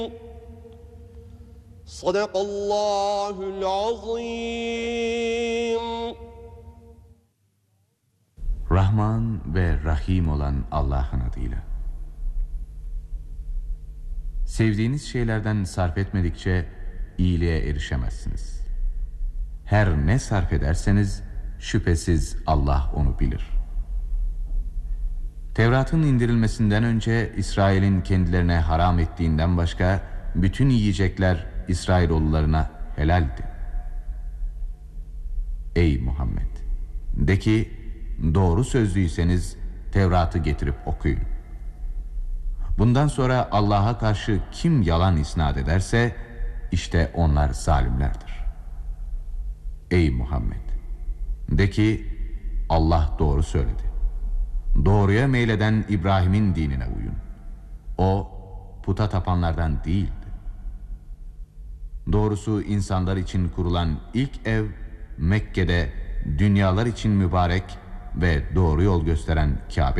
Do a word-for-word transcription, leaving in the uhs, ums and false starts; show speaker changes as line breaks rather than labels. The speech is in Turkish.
Sadakallahul azim.
Rahman ve Rahim olan Allah'ın adıyla. Sevdiğiniz şeylerden sarf etmedikçe iyiliğe erişemezsiniz. Her ne sarf ederseniz şüphesiz Allah onu bilir. Tevrat'ın indirilmesinden önce İsrail'in kendilerine haram ettiğinden başka bütün yiyecekler İsrailoğullarına helaldi. Ey Muhammed! De ki, doğru sözlüyseniz Tevrat'ı getirip okuyun. Bundan sonra Allah'a karşı kim yalan isnat ederse işte onlar zalimlerdir. Ey Muhammed! De ki, Allah doğru söyledi. Doğruya meyleden İbrahim'in dinine uyun. O puta tapanlardan değildi. Doğrusu insanlar için kurulan ilk ev Mekke'de dünyalar için mübarek ve doğru yol gösteren Kabe